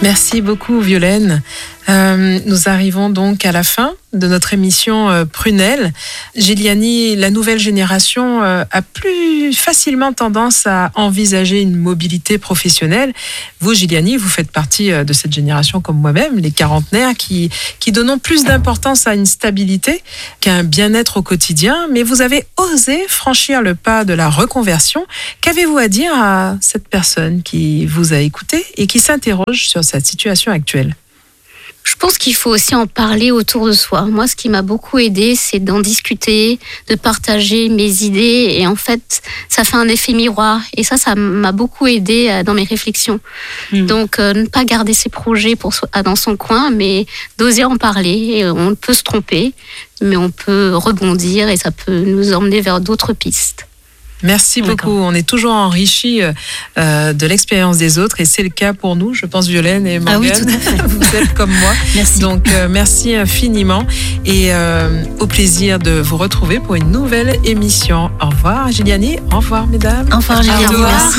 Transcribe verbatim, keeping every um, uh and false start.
Merci beaucoup, Violaine. Euh, nous arrivons donc à la fin de notre émission euh, Prunelle. Giuliani, la nouvelle génération euh, a plus facilement tendance à envisager une mobilité professionnelle. Vous, Giuliani, vous faites partie euh, de cette génération comme moi-même, les quarantenaires, qui, qui donnons plus d'importance à une stabilité qu'à un bien-être au quotidien. Mais vous avez osé franchir le pas de la reconversion. Qu'avez-vous à dire à cette personne qui vous a écouté et qui s'interroge sur cette situation actuelle ? Je pense qu'il faut aussi en parler autour de soi. Moi, ce qui m'a beaucoup aidé, c'est d'en discuter, de partager mes idées. Et en fait, ça fait un effet miroir. Et ça, ça m'a beaucoup aidé dans mes réflexions. Mmh. Donc, euh, ne pas garder ses projets pour soi, dans son coin, mais d'oser en parler. Et on peut se tromper, mais on peut rebondir et ça peut nous emmener vers d'autres pistes. Merci beaucoup. D'accord. On est toujours enrichi euh, de l'expérience des autres et c'est le cas pour nous, je pense, Violaine et Morgane. Ah oui, tout à fait. Vous êtes comme moi. Merci. Donc, euh, merci infiniment et euh, au plaisir de vous retrouver pour une nouvelle émission. Au revoir, Giuliani. Au revoir, mesdames. Au revoir, Giuliani. Merci.